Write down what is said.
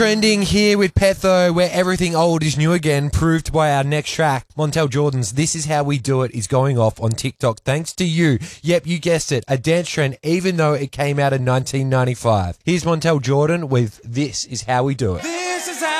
Trending here with Petho, where everything old is new again, proved by our next track. Montel Jordan's This Is How We Do It is going off on TikTok thanks to you. Yep, you guessed it, a dance trend even though it came out in 1995. Here's Montel Jordan with This Is How We Do It.